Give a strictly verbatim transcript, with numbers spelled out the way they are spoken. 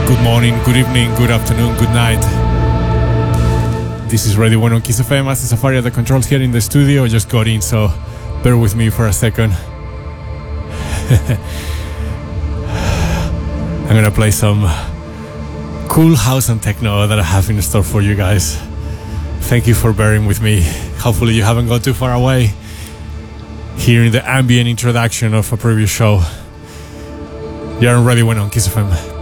Good morning, good evening, good afternoon, good night. This is Radio One on Kiss F M. As the Safari at the controls here in the studio. I just got in, so bear with me for a second. I'm gonna play some cool house and techno that I have in store for you guys. Thank you for bearing with me. Hopefully you haven't gone too far away. Hearing the ambient introduction of a previous show. You're on Radio One on Kiss F M.